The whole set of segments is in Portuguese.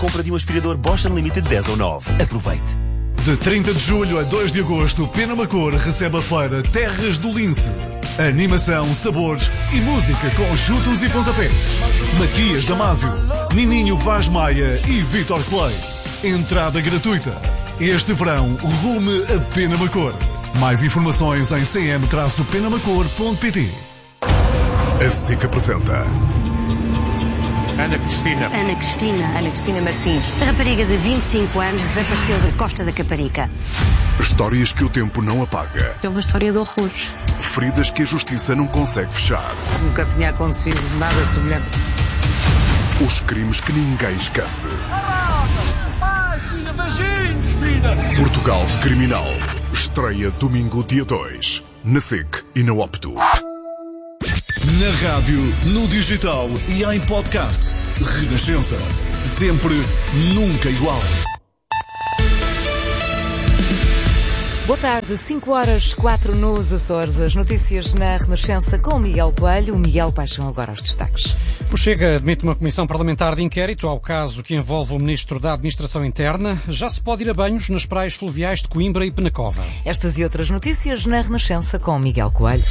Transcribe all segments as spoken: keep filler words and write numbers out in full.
Compra de um aspirador Bosch Unlimited dez ou nove. Aproveite. De trinta de julho a dois de agosto, Penamacor recebe a feira Terras do Lince. Animação, sabores e música com chutos e pontapés. Matias Damasio, Nininho Vaz Maia e Vitor Clay. Entrada gratuita. Este verão, rume a Penamacor. Mais informações em c m traço penamacor ponto p t. A S I C apresenta Ana Cristina. Ana Cristina. Ana Cristina Martins. A rapariga de vinte e cinco anos desapareceu da Costa da Caparica. Histórias que o tempo não apaga. É uma história de horrores. Feridas que a justiça não consegue fechar. Nunca tinha acontecido nada semelhante. Os crimes que ninguém esquece. Portugal Criminal. Estreia domingo dia dois. Na S I C e na Opto. Na rádio, no digital e em podcast. Renascença. Sempre, nunca igual. Boa tarde, cinco horas, quatro nos Açores. As notícias na Renascença com o Miguel Coelho. O Miguel Paixão agora aos destaques. O Chega admite uma comissão parlamentar de inquérito ao caso que envolve o Ministro da Administração Interna. Já se pode ir a banhos nas praias fluviais de Coimbra e Penacova. Estas e outras notícias na Renascença com o Miguel Coelho.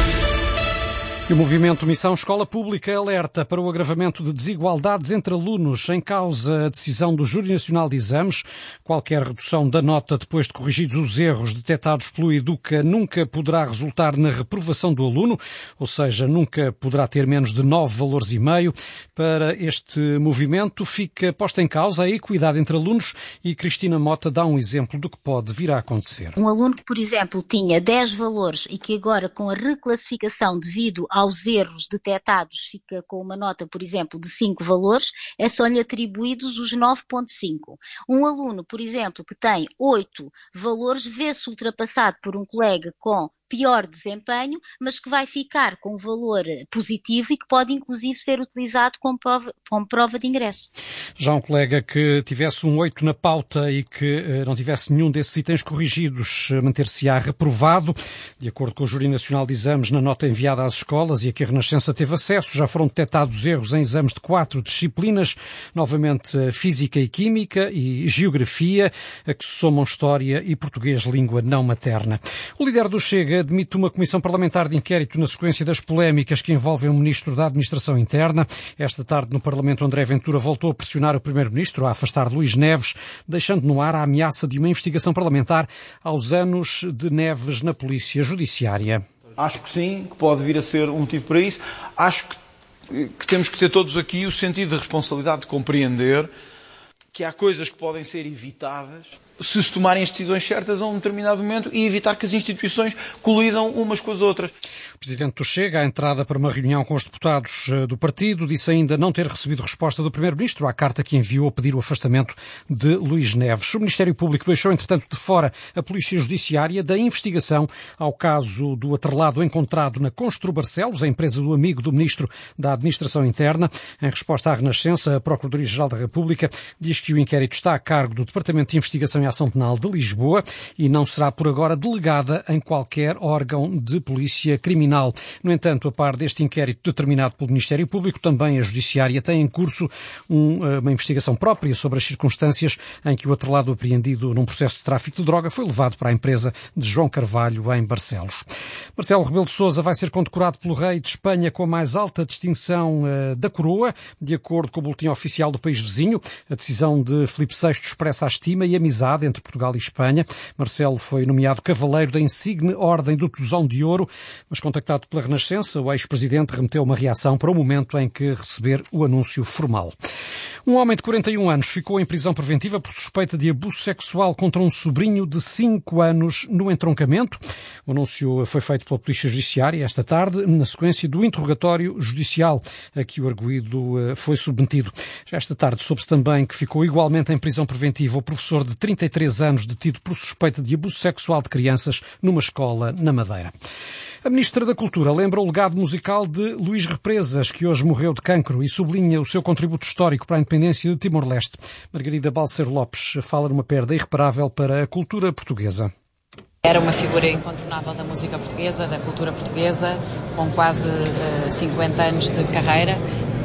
E o movimento Missão Escola Pública alerta para o agravamento de desigualdades entre alunos. Em causa a decisão do Júri Nacional de Exames. Qualquer redução da nota depois de corrigidos os erros detectados pelo Educa nunca poderá resultar na reprovação do aluno, ou seja, nunca poderá ter menos de nove valores e meio. Para este movimento fica posta em causa a equidade entre alunos e Cristina Mota dá um exemplo do que pode vir a acontecer. Um aluno que, por exemplo, tinha dez valores e que agora com a reclassificação devido aos erros detectados fica com uma nota, por exemplo, de cinco valores, é só-lhe atribuídos os nove vírgula cinco. Um aluno, por exemplo, que tem oito valores, vê-se ultrapassado por um colega com pior desempenho, mas que vai ficar com um valor positivo e que pode inclusive ser utilizado como prova, como prova de ingresso. Já um colega que tivesse um oito na pauta e que eh, não tivesse nenhum desses itens corrigidos, manter-se-á reprovado. De acordo com o Júri Nacional de Exames, na nota enviada às escolas e a que a Renascença teve acesso, já foram detectados erros em exames de quatro disciplinas, novamente Física e Química e Geografia, a que se somam História e Português, língua não materna. O líder do Chega admite uma comissão parlamentar de inquérito na sequência das polémicas que envolvem o Ministro da Administração Interna. Esta tarde no Parlamento, André Ventura voltou a pressionar o Primeiro-Ministro a afastar Luís Neves, deixando no ar a ameaça de uma investigação parlamentar aos anos de Neves na Polícia Judiciária. Acho que sim, que pode vir a ser um motivo para isso. Acho que, que temos que ter todos aqui o sentido de responsabilidade de compreender que há coisas que podem ser evitadas se se tomarem as decisões certas a um determinado momento e evitar que as instituições colidam umas com as outras. O Presidente do Chega, à entrada para uma reunião com os deputados do partido, disse ainda não ter recebido resposta do Primeiro-Ministro à carta que enviou a pedir o afastamento de Luís Neves. O Ministério Público deixou, entretanto, de fora a Polícia Judiciária da investigação ao caso do atrelado encontrado na Constru Barcelos, a empresa do amigo do Ministro da Administração Interna. Em resposta à Renascença, a Procuradoria-Geral da República diz que o inquérito está a cargo do Departamento de Investigação e Ação Penal de Lisboa e não será por agora delegada em qualquer órgão de polícia criminal. No entanto, a par deste inquérito determinado pelo Ministério Público, também a Judiciária tem em curso um, uma investigação própria sobre as circunstâncias em que o atrelado apreendido num processo de tráfico de droga foi levado para a empresa de João Carvalho em Barcelos. Marcelo Rebelo de Sousa vai ser condecorado pelo rei de Espanha com a mais alta distinção uh, da coroa, de acordo com o boletim oficial do país vizinho. A decisão de Filipe sexto expressa a estima e amizade entre Portugal e Espanha. Marcelo foi nomeado cavaleiro da insigne Ordem do Tosão de Ouro, mas contactado pela Renascença, o ex-presidente remeteu uma reação para o momento em que receber o anúncio formal. Um homem de quarenta e um anos ficou em prisão preventiva por suspeita de abuso sexual contra um sobrinho de cinco anos no entroncamento. O anúncio foi feito pela Polícia Judiciária esta tarde, na sequência do interrogatório judicial a que o arguido foi submetido. Já esta tarde soube-se também que ficou igualmente em prisão preventiva o professor de trinta e três anos detido por suspeita de abuso sexual de crianças numa escola na Madeira. A Ministra da Cultura lembra o legado musical de Luís Represas, que hoje morreu de cancro, e sublinha o seu contributo histórico para a independência de Timor-Leste. Margarida Balseiro Lopes fala numa perda irreparável para a cultura portuguesa. Era uma figura incontornável da música portuguesa, da cultura portuguesa, com quase uh, cinquenta anos de carreira.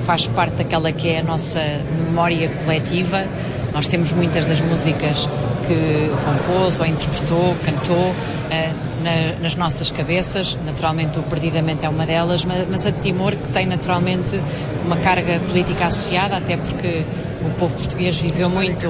faz parte daquela que é a nossa memória coletiva. Nós temos muitas das músicas que compôs ou interpretou, cantou uh, na, nas nossas cabeças. Naturalmente o Perdidamente é uma delas, mas, mas a de Timor, que tem naturalmente uma carga política associada, até porque o povo português viveu muito,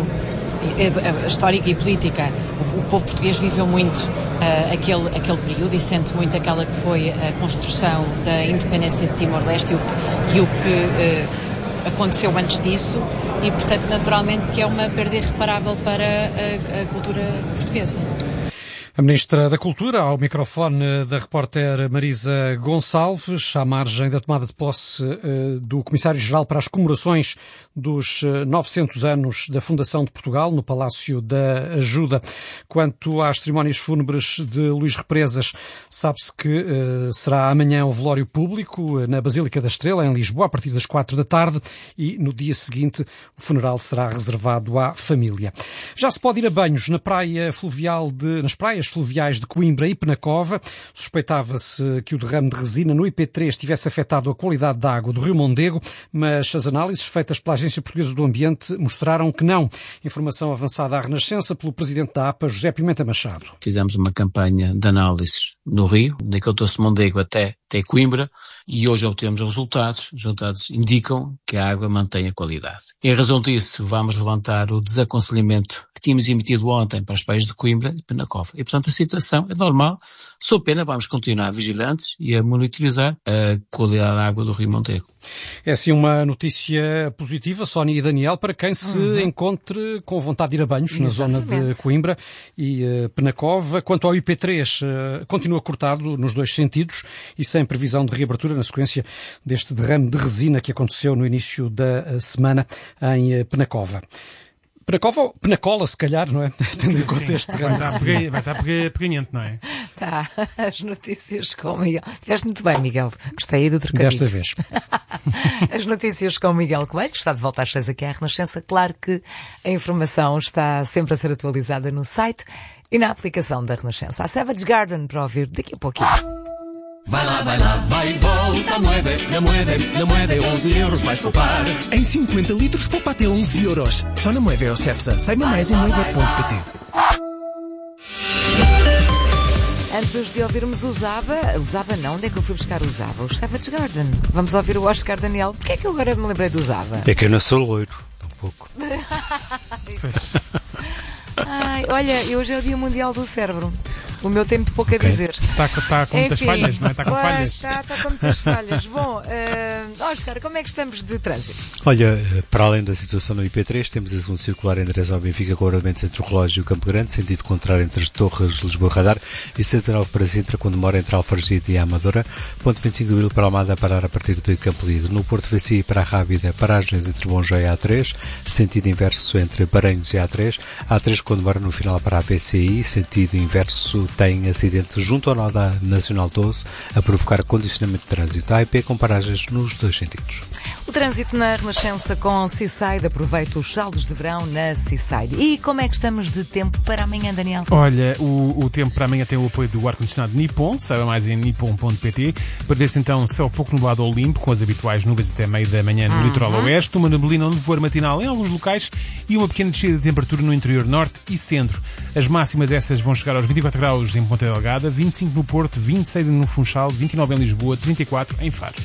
a histórica e política, o, o povo português viveu muito uh, aquele, aquele período e sente muito aquela que foi a construção da independência de Timor-Leste e o que, e o que uh, aconteceu antes disso e, portanto, naturalmente que é uma perda irreparável para a, a cultura portuguesa. A Ministra da Cultura, ao microfone da repórter Marisa Gonçalves, à margem da tomada de posse uh, do Comissário-Geral para as comemorações dos uh, novecentos anos da Fundação de Portugal, no Palácio da Ajuda. Quanto às cerimónias fúnebres de Luís Represas, sabe-se que uh, será amanhã o velório público uh, na Basílica da Estrela, em Lisboa, a partir das quatro da tarde, e no dia seguinte o funeral será reservado à família. Já se pode ir a banhos na praia fluvial de, nas praias fluviais de Coimbra e Penacova. Suspeitava-se que o derrame de resina no I P três tivesse afetado a qualidade da água do Rio Mondego, mas as análises feitas pela Agência Portuguesa do Ambiente mostraram que não. Informação avançada à Renascença pelo presidente da A P A, José Pimenta Machado. Fizemos uma campanha de análises no Rio, daquele troço de Mondego até, até Coimbra, e hoje obtemos resultados. Os resultados indicam que a água mantém a qualidade. Em razão disso, vamos levantar o desaconselhamento que tínhamos emitido ontem para as praias de Coimbra e Penacova. E, portanto, a situação é normal. Sou pena, vamos continuar vigilantes e a monitorizar a qualidade da água do Rio Mondego. É assim uma notícia positiva, Sónia e Daniel, para quem se uhum. encontre com vontade de ir a banhos Exatamente. Na zona de Coimbra e uh, Penacova. Quanto ao I P três, uh, continua cortado nos dois sentidos e sem previsão de reabertura na sequência deste derrame de resina que aconteceu no início da uh, semana em uh, Penacova. Penacova ou Penacola, se calhar, não é? Tendo em conta este derrame. Vai estar peganhento, não é? Tá, as notícias com o Miguel. Tiveste muito bem, Miguel. Gostei aí do trocadilho. Desta vez. As notícias com o Miguel Coelho, que está de volta às seis aqui à Renascença. Claro que a informação está sempre a ser atualizada no site e na aplicação da Renascença. A Savage Garden para ouvir daqui a pouquinho. Vai lá, vai lá, vai e volta, moede, na moede, na moede, onze euros vais poupar. Em cinquenta litros, poupa até onze euros. Só na Moede ou Cepsa. Saiba mais em moede ponto pt. Antes de ouvirmos o Zaba, o Zaba não, onde é que eu fui buscar o Zaba? O Savage Garden. Vamos ouvir o Oscar Daniel. Porquê é que eu agora me lembrei do Zaba? É que eu não sou loiro, um pouco. Ai, olha, hoje é o Dia Mundial do Cérebro. O meu tem muito pouco a dizer. Está tá com muitas Enfim, falhas, não é? Está com falhas. Está, está com muitas falhas. Bom, uh, Oscar, como é que estamos de trânsito? Olha, para além da situação no I P três, temos a segunda circular em direção ao Benfica, com ordenamentos entre o Relógio e o Campo Grande, sentido contrário entre as Torres, Lisboa Radar, e cento e nove para Sintra, quando mora entre Alfragide e a Amadora. Ponto vinte e cinco de Abril para Almada, a parar a partir de Campo Lido. No Porto V C I para a Rábida, paragens entre Bom-Joia e A três, sentido inverso entre Paranhos e A três. A três, quando mora no final para a P C I, sentido inverso, tem acidente junto ao nó da Nacional doze, a provocar condicionamento de trânsito. A I P com paragens nos dois sentidos. O trânsito na Renascença com Seaside. Aproveita os saldos de verão na Seaside. E como é que estamos de tempo para amanhã, Daniel? Olha, o, o tempo para amanhã tem o apoio do ar-condicionado Nippon. Saiba mais em nippon ponto pt. Prevê-se então céu pouco nublado ao limpo, com as habituais nuvens até meio da manhã no uhum. litoral oeste, uma neblina ou nevoeiro matinal em alguns locais e uma pequena descida de temperatura no interior norte e centro. As máximas essas vão chegar aos vinte e quatro graus em Ponta Delgada, vinte e cinco no Porto, vinte e seis no Funchal, vinte e nove em Lisboa, trinta e quatro em Faro.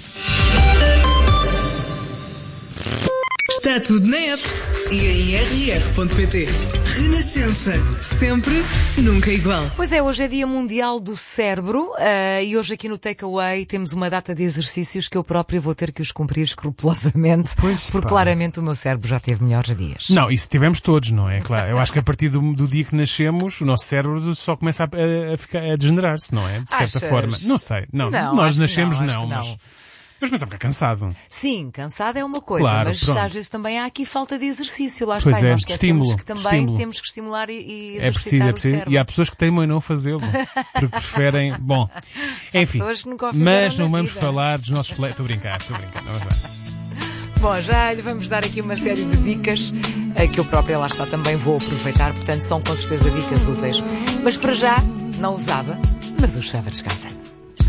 Está tudo na app e em r r ponto pt. Renascença. Sempre, nunca igual. Pois é, hoje é Dia Mundial do Cérebro uh, e hoje aqui no Takeaway temos uma data de exercícios que eu própria vou ter que os cumprir escrupulosamente, pois, porque pá. claramente o meu cérebro já teve melhores dias. Não, isso tivemos todos, não é? Claro. Eu acho que a partir do, do dia que nascemos, o nosso cérebro só começa a, a, ficar, a degenerar-se, não é? De certa Achas? forma. Não sei. Não, não nós nascemos não, não, mas... Mas começa a ficar cansado. Sim, cansado é uma coisa, claro, mas pronto. Às vezes também há aqui falta de exercício. Lá pois está, é, nós esquecemos estímulo, que também estímulo. temos que estimular e, e exercitar é preciso, é preciso. o cérebro. E há pessoas que teimam em não fazê-lo, porque preferem... Bom, enfim, mas não vamos vida. falar dos nossos colegas... Estou a brincar, estou a brincar, não vamos lá. Bom, já lhe vamos dar aqui uma série de dicas que eu própria lá está também vou aproveitar, portanto são com certeza dicas úteis. Mas para já, não usava, mas os Savage Garden.